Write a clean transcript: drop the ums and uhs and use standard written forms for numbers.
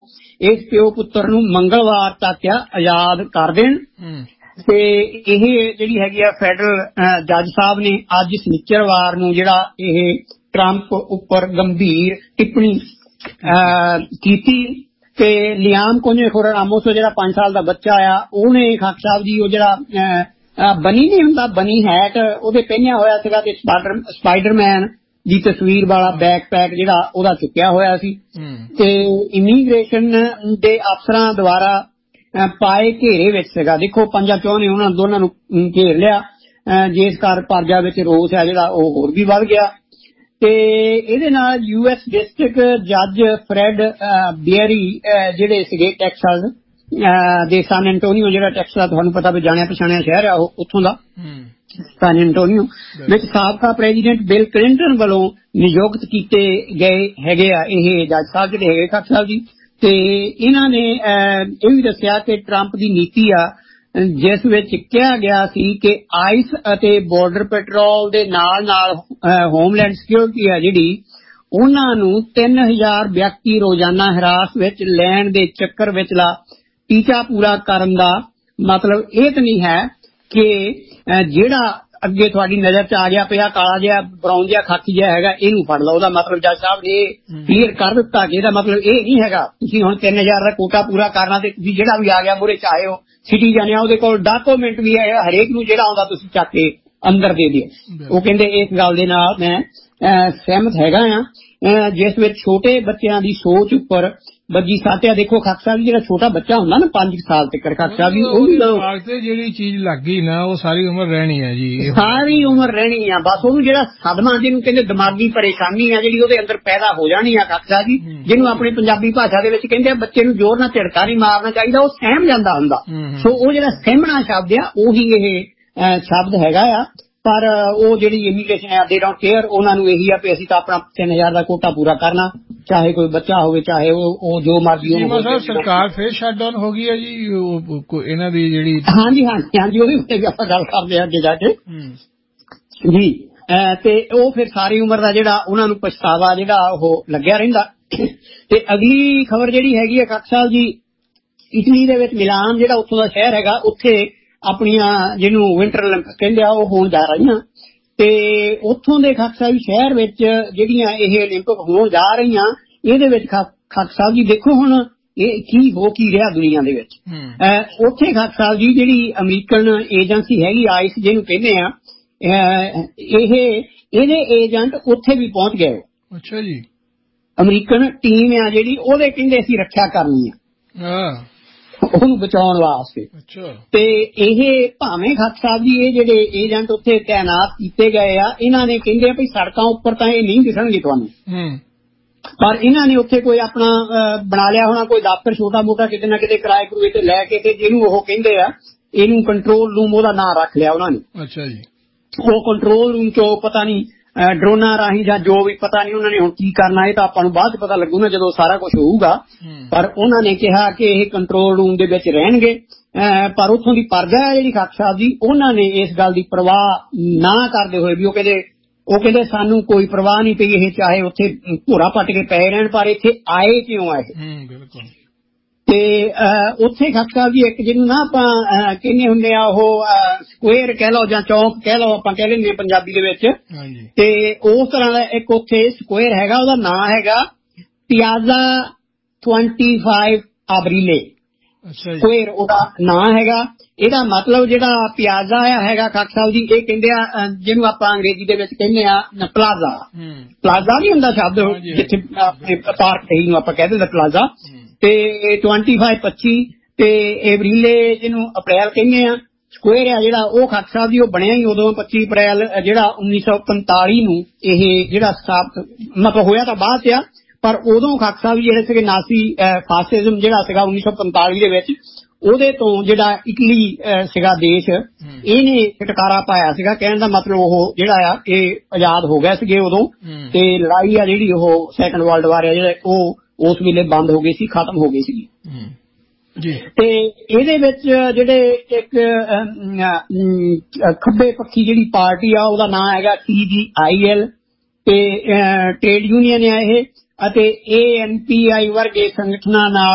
ਇਸ ਪਿਓ ਪੁੱਤਰ ਨੂੰ ਮੰਗਲਵਾਰ ਤੱਕ ਆਜ਼ਾਦ ਕਰ ਦੇਣ। ਤੇ ਇਹ ਜਿਹੜੀ ਹੈਗੀ ਆ ਫੈਡਰਲ ਜੱਜ ਸਾਹਿਬ ਨੇ ਅੱਜ ਸ਼ਨੀਚਰਵਾਰ ਨੂੰ ਜਿਹੜਾ ਇਹ ਟਰੰਪ ਉੱਪਰ ਗੰਭੀਰ ਟਿੱਪਣੀ ਕੀਤੀ। ਤੇ ਲਿਆਮ ਕੋਂਜੇਖੋਰ ਰਾਮੋਸ ਜਿਹੜਾ 5 ਸਾਲ ਦਾ ਬੱਚਾ ਆ, ਉਹਨੇ ਖਾਕ ਸਾਹਿਬ ਜੀ ਉਹ ਜਿਹੜਾ ਬਨੀ ਨਹੀਂ ਹੁੰਦਾ, ਬਨੀ ਹੈਟ ਉਹਦੇ ਪਹਿਨਿਆ ਹੋਇਆ ਸੀਗਾ ਤੇ ਸਪਾਈਡਰਮੈਨ ਦੀ ਤਸਵੀਰ ਵਾਲਾ ਬੈਕਪੈਕ ਜਿਹੜਾ ਉਹਦਾ ਚੁੱਕਿਆ ਹੋਇਆ ਸੀ। ਤੇ ਇਮੀਗ੍ਰੇਸ਼ਨ ਦੇ ਅਫਸਰਾਂ ਦੁਆਰਾ ਪਾਏ ਘੇਰੇ ਵਿੱਚ ਸੀਗਾ। ਦੇਖੋ 5 ਚੋਂ ਨੇ ਉਹਨਾਂ ਦੋਨਾਂ ਨੂੰ ਘੇਰ ਲਿਆ, ਜਿਸ ਕਾਰਨ ਪਰਜਾ ਵਿੱਚ ਰੋਸ ਹੈ ਜਿਹੜਾ ਉਹ ਹੋਰ ਵੀ ਵੱਧ ਗਿਆ। ਤੇ ਇਹਦੇ ਨਾਲ US ਡਿਸਟ੍ਰਿਕਟ ਜੱਜ ਫਰੈਡ ਬੀਅਰੀ ਜਿਹੜੇ ਸੀਗੇ ਟੈਕਸਾਸ ਦੇ ਸੈਨ ਐਂਟੋਨੀਓ, ਜਿਹੜਾ ਟੈਕਸਾਸ ਤੁਹਾਨੂੰ ਪਤਾ ਵੀ ਜਾਣਿਆ ਪਛਾਣਿਆ ਸ਼ਹਿਰ ਆ ਉਹ ਉੱਥੋਂ ਦਾ ਸੈਨ ਐਂਟੋਨੀਓ ਵਿੱਚ ਸਾਬਕਾ ਪ੍ਰੈਜ਼ੀਡੈਂਟ ਬਿਲ ਕਲਿੰਟਨ ਵੱਲੋਂ ਨਿਯੁਕਤ ਕੀਤੇ ਗਏ ਹੈਗੇ ਆ ਇਹ ਜੱਜ ਸਾਹਿਬ ਜਿਹੜੇ ਹੈਗੇ ਖਾਕ ਸਾਹਿਬ ਜੀ। ਤੇ ਇਹਨਾਂ ਨੇ ਇਹ ਵੀ ਦੱਸਿਆ ਕਿ ਟਰੰਪ ਦੀ ਨੀਤੀ ਆ ਜਿਸ ਵਿੱਚ ਕਿਹਾ ਗਿਆ ਸੀ ਕਿ ਆਈਸ ਅਤੇ ਬਾਰਡਰ ਪੈਟਰੋਲ ਦੇ ਨਾਲ ਨਾਲ ਹੋਮਲੈਂਡ ਸਿਕਿਉਰਿਟੀ ਆ ਜਿਹੜੀ ਉਹਨਾਂ ਨੂੰ 3000 ਵਿਅਕਤੀ ਰੋਜ਼ਾਨਾ ਹਿਰਾਸ ਵਿੱਚ ਲੈਣ ਦੇ ਚੱਕਰ ਵਿਚਲਾ ਟੀਚਾ ਪੂਰਾ ਕਰਨ ਦਾ ਮਤਲਬ ਇਹ ਤਾਂ ਨਹੀਂ ਹੈ ਕਿ ਜਿਹੜਾ ਅੱਗੇ ਤੁਹਾਡੀ ਨਜ਼ਰ ਚ ਆ ਗਿਆ ਪਿਆ ਕਾਲਾ ਜਿਹਾ ਬਰਾਊਨ ਜਿਹਾ ਖਾਕੀ ਜਿਹਾ ਹੈਗਾ ਇਹਨੂੰ ਫੜ ਲਓ। ਉਹਦਾ ਮਤਲਬ ਜੱਜ ਸਾਹਿਬ ਨੇ ਕਲੀਅਰ ਕਰ ਦਿੱਤਾ ਕਿ ਇਹਦਾ ਮਤਲਬ ਇਹ ਨਹੀਂ ਹੈਗਾ ਤੁਸੀਂ ਹੁਣ 3000 ਦਾ ਕੋਟਾ ਪੂਰਾ ਕਰਨਾ ਤੇ ਤੁਸੀਂ ਜਿਹੜਾ ਵੀ ਆ ਗਿਆ ਮੂਹਰੇ ਚਾਹੇ ਉਹ ਸਿਟੀਜ਼ਨ ਆ, ਉਹਦੇ ਕੋਲ ਡਾਕੂਮੈਂਟ ਵੀ ਹੈ, ਹਰੇਕ ਨੂੰ ਜਿਹੜਾ ਆਉਂਦਾ ਤੁਸੀਂ ਚੱਕ ਕੇ ਅੰਦਰ ਦੇ ਦਿਓ। ਉਹ ਕਹਿੰਦੇ ਇਸ ਗੱਲ ਦੇ ਨਾਲ ਮੈਂ ਸਹਿਮਤ ਹੈਗਾ ਆ ਜਿਸ ਵਿੱਚ ਛੋਟੇ ਬੱਚਿਆਂ ਦੀ ਸੋਚ ਉੱਪਰ ਬੱਜੀ ਸਾਟਿਆ। ਦੇਖੋ ਖਾਕ ਸਾਹਿਬ ਜਿਹੜਾ ਛੋਟਾ ਬੱਚਾ ਹੁੰਦਾ ਨਾ 5 ਸਾਲ ਤੱਕ ਖਾਕ ਸਾਹਿਬ ਜੀ ਉਹ ਵੀ ਜਿਹੜੀ ਚੀਜ਼ ਲੱਗ ਗਈ ਨਾ ਉਹ ਸਾਰੀ ਉਮਰ ਰਹਿਣੀ ਹੈ ਜੀ, ਸਾਰੀ ਉਮਰ ਰਹਿਣੀ ਆ। ਬਸ ਉਹਨੂੰ ਜਿਹੜਾ ਸਦਮਾ ਜਿਹਨੂੰ ਕਹਿੰਦੇ ਦਿਮਾਗੀ ਪਰੇਸ਼ਾਨੀ ਆ ਜਿਹੜੀ ਉਹਦੇ ਅੰਦਰ ਪੈਦਾ ਹੋ ਜਾਣੀ ਆ ਖਾਕ ਸਾਹਿਬ ਜੀ, ਜਿਹਨੂੰ ਆਪਣੀ ਪੰਜਾਬੀ ਭਾਸ਼ਾ ਦੇ ਵਿੱਚ ਕਹਿੰਦੇ ਆ ਬੱਚੇ ਨੂੰ ਜ਼ੋਰ ਨਾਲ ਝਿੜਕਾ ਨਹੀਂ ਮਾਰਨਾ ਚਾਹੀਦਾ, ਉਹ ਸਹਿਮ ਜਾਂਦਾ ਹੁੰਦਾ। ਸੋ ਉਹ ਜਿਹੜਾ ਸਹਿਮਣਾ ਸ਼ਬਦ ਆ ਉਹੀ ਇਹ ਸ਼ਬਦ ਹੈਗਾ ਆ। ਪਰ ਉਹ ਜਿਹੜੀ ਇਮੀਗ੍ਰੇਸ਼ਨ ਹੈ ਦੇ ਡੋਂਟ ਕੇਅਰ, ਉਹਨਾਂ ਨੂੰ ਇਹੀ ਆ ਵੀ ਅਸੀਂ ਤਾਂ ਆਪਣਾ 3000 ਦਾ ਕੋਟਾ ਪੂਰਾ ਕਰਨਾ, ਚਾਹੇ ਕੋਈ ਬੱਚਾ ਹੋਵੇ ਚਾਹੇ ਉਹ ਜੋ ਮਰਜ਼ੀ ਹੋਵੇ। ਸਰਕਾਰ ਫੇਰ ਸ਼ਟ ਡਾਊਨ ਹੋ ਗਈ ਹੈ ਜੀ ਇਹਨਾਂ ਦੀ ਜਿਹੜੀ। ਹਾਂਜੀ ਉਹਦੇ ਉੱਤੇ ਵੀ ਆਪਾਂ ਗੱਲ ਕਰਦੇ ਹਾਂ ਅੱਗੇ ਜਾ ਕੇ ਜੀ। ਤੇ ਉਹ ਫਿਰ ਸਾਰੀ ਉਮਰ ਦਾ ਜਿਹੜਾ ਉਹਨਾਂ ਨੂੰ ਪਛਤਾਵਾ ਜਿਹੜਾ ਉਹ ਲੱਗਿਆ ਰਹਿੰਦਾ। ਤੇ ਅਗਲੀ ਖਬਰ ਜਿਹੜੀ ਹੈਗੀ ਹੈ ਖਾਕ ਸਾਹਿਬ ਜੀ, ਇਟਲੀ ਦੇ ਵਿੱਚ ਮਿਲਾਨ ਜਿਹੜਾ ਉੱਥੋਂ ਦਾ ਸ਼ਹਿਰ ਹੈਗਾ ਉੱਥੇ ਆਪਣੀਆਂ ਜਿਹਨੂੰ ਵਿੰਟਰ ਓਲੰਪਿਕ ਕਹਿੰਦੇ ਆ ਉਹ ਹੋਣ ਜਾ ਰਹੀਆਂ। ਤੇ ਉੱਥੋਂ ਦੇ ਖਾਕ ਸਾਹਿਬ ਸ਼ਹਿਰ ਵਿੱਚ ਜਿਹੜੀਆਂ ਇਹ ਓਲੰਪਿਕ ਹੋਣ ਜਾ ਰਹੀਆਂ ਇਹਦੇ ਵਿੱਚ ਖਾਕ ਸਾਹਿਬ ਜੀ ਦੇਖੋ ਹੁਣ ਇਹ ਕੀ ਰਿਹਾ ਦੁਨੀਆ ਦੇ ਵਿੱਚ। ਉੱਥੇ ਖਾਕ ਸਾਹਿਬ ਜੀ ਜਿਹੜੀ ਅਮਰੀਕਨ ਏਜੰਸੀ ਹੈਗੀ ਆਈਸ ਜਿਹਨੂੰ ਕਹਿੰਦੇ ਆ ਇਹਦੇ ਏਜੰਟ ਉੱਥੇ ਵੀ ਪਹੁੰਚ ਗਏ। ਅੱਛਾ ਜੀ। ਅਮਰੀਕਨ ਟੀਮ ਆ ਜਿਹੜੀ ਉਹਦੇ ਕਹਿੰਦੇ ਅਸੀਂ ਰੱਖਿਆ ਕਰਨੀ ਆ ਉਹਨੂੰ ਬਚਾਉਣ ਵਾਸਤੇ। ਤੇ ਇਹ ਭਾਵੇਂ ਖਾਕ ਸਾਹਿਬ ਜੀ ਇਹ ਜਿਹੜੇ ਏਜੰਟ ਉੱਥੇ ਤਾਇਨਾਤ ਕੀਤੇ ਗਏ ਆ ਇਹਨਾਂ ਨੇ ਕਹਿੰਦੇ ਆ ਵੀ ਸੜਕਾਂ ਉੱਪਰ ਤਾਂ ਇਹ ਨਹੀਂ ਦਿਖਣਗੇ ਤੁਹਾਨੂੰ, ਪਰ ਇਹਨਾਂ ਨੇ ਉੱਥੇ ਕੋਈ ਆਪਣਾ ਬਣਾ ਲਿਆ ਹੋਣਾ ਕੋਈ ਦਫ਼ਤਰ ਛੋਟਾ ਮੋਟਾ ਕਿਤੇ ਨਾ ਕਿਤੇ ਕਿਰਾਏ ਕਰੂਏ ਤੇ ਲੈ ਕੇ ਤੇ ਜਿਹਨੂੰ ਉਹ ਕਹਿੰਦੇ ਆ ਇਹਨੂੰ ਕੰਟਰੋਲ ਰੂਮ ਉਹਦਾ ਨਾਂ ਰੱਖ ਲਿਆ ਉਹਨਾਂ ਨੇ। ਅੱਛਾ ਜੀ। ਉਹ ਕੰਟਰੋਲ ਰੂਮ ਚੋਂ ਪਤਾ ਨਹੀਂ ਡਰੋਨਾਂ ਰਾਹੀਂ ਜਾਂ ਜੋ ਵੀ ਪਤਾ ਨਹੀਂ ਉਹਨਾਂ ਨੇ ਹੁਣ ਕੀ ਕਰਨਾ ਇਹ ਤਾਂ ਆਪਾਂ ਨੂੰ ਬਾਅਦ ਚ ਪਤਾ ਲੱਗੂ ਨਾ ਜਦੋਂ ਸਾਰਾ ਕੁਝ ਹੋਊਗਾ। ਪਰ ਉਹਨਾਂ ਨੇ ਕਿਹਾ ਕਿ ਇਹ ਕੰਟਰੋਲ ਰੂਮ ਦੇ ਵਿੱਚ ਰਹਿਣਗੇ। ਪਰ ਉੱਥੋਂ ਦੀ ਪਰਜਾ ਹੈ ਜਿਹੜੀ ਖਾਕ ਸਾਹਿਬ ਜੀ ਉਹਨਾਂ ਨੇ ਇਸ ਗੱਲ ਦੀ ਪਰਵਾਹ ਨਾ ਕਰਦੇ ਹੋਏ ਵੀ ਉਹ ਕਹਿੰਦੇ ਸਾਨੂੰ ਕੋਈ ਪਰਵਾਹ ਨਹੀਂ ਪਈ ਇਹ ਚਾਹੇ ਉੱਥੇ ਘੋੜਾ ਪੱਟ ਕੇ ਪਏ ਰਹਿਣ ਪਰ ਇੱਥੇ ਆਏ ਕਿਉਂ ਆਏ। ਤੇ ਉੱਥੇ ਖਾਕ ਸਾਹਿਬ ਜੀ ਇੱਕ ਜਿਹਨੂੰ ਨਾ ਆਪਾਂ ਕਹਿੰਦੇ ਹੁੰਦੇ ਆ ਉਹ ਸਕੁਏਰ ਕਹਿ ਲਓ ਜਾਂ ਚੌਂਕ ਕਹਿ ਲਓ ਆਪਾਂ ਕਹਿ ਲੈਂਦੇ ਪੰਜਾਬੀ ਦੇ ਵਿੱਚ। ਤੇ ਉਸ ਤਰ੍ਹਾਂ ਦਾ ਇੱਕ ਉੱਥੇ ਸਕੁਏਰ ਹੈਗਾ ਉਹਦਾ ਨਾਂ ਹੈਗਾ ਪਿਆਜ਼ਾ 25 ਅਬਰੀਲੇ ਸਕੁਏਰ ਉਹਦਾ ਨਾਂ ਹੈਗਾ। ਇਹਦਾ ਮਤਲਬ ਜਿਹੜਾ ਪਿਆਜ਼ਾ ਹੈਗਾ ਖਾਕ ਸਾਹਿਬ ਜੀ ਇਹ ਕਹਿੰਦੇ ਆ ਜਿਹਨੂੰ ਆਪਾਂ ਅੰਗਰੇਜ਼ੀ ਦੇ ਵਿੱਚ ਕਹਿੰਦੇ ਆ ਪਲਾਜ਼ਾ ਨਹੀਂ ਹੁੰਦਾ ਸ਼ਬਦ ਜਿੱਥੇ ਆਪਣੇ ਪਾਰਕ ਨੂੰ ਆਪਾਂ ਕਹਿ ਦਿੰਦੇ ਪਲਾਜ਼ਾ। ਤੇ 25 ਤੇ ਅਪ੍ਰੈਲ ਜਿਹਨੂੰ ਅਪ੍ਰੈਲ ਕਹਿੰਦੇ ਆ ਸਕੁਏਰ ਆ ਜਿਹੜਾ ਉਹ ਖਾਕ ਸਾਹਿਬ ਜੀ ਉਹ ਬਣਿਆ ਹੀ ਉਦੋਂ 25 ਅਪ੍ਰੈਲ ਜਿਹੜਾ 1945 ਨੂੰ ਇਹ ਜਿਹੜਾ ਸਥਾਪਿਤ ਮਤਲਬ ਹੋਇਆ ਤਾਂ ਬਾਅਦ ਚ ਆ ਪਰ ਉਦੋਂ ਖਾਕ ਸਾਹਿਬ ਜਿਹੜੇ ਸੀਗੇ ਨਾਸੀ ਫਾਸਿਜ਼ਮ ਜਿਹੜਾ ਸੀਗਾ 1945 ਦੇ ਵਿੱਚ ਉਹਦੇ ਤੋਂ ਜਿਹੜਾ ਇਟਲੀ ਸੀਗਾ ਦੇਸ਼ ਇਹਨੇ ਛੁਟਕਾਰਾ ਪਾਇਆ ਸੀਗਾ। ਕਹਿਣ ਦਾ ਮਤਲਬ ਉਹ ਜਿਹੜਾ ਆ ਇਹ ਆਜ਼ਾਦ ਹੋ ਗਏ ਸੀਗੇ ਉਦੋਂ ਤੇ ਲੜਾਈ ਆ ਜਿਹੜੀ ਉਹ ਸੈਕੰਡ ਵਰਲਡ ਵਾਰ ਆ ਜਿਹੜਾ ਉਹ ਉਸ ਵੇਲੇ ਬੰਦ ਹੋ ਗਈ ਸੀ, ਖਤਮ ਹੋ ਗਈ ਸੀ। ਤੇ ਇਹਦੇ ਵਿੱਚ ਜਿਹੜੇ ਇੱਕ ਖੱਬੇ ਪੱਖੀ ਜਿਹੜੀ ਪਾਰਟੀ ਆ ਉਹਦਾ ਨਾਂ ਹੈਗਾ TGIL ਤੇ ਟ੍ਰੇਡ ਯੂਨੀਅਨ ਆ ਇਹ ਅਤੇ ANPI ਵਰਗੇ ਸੰਗਠਨਾਂ ਨਾਲ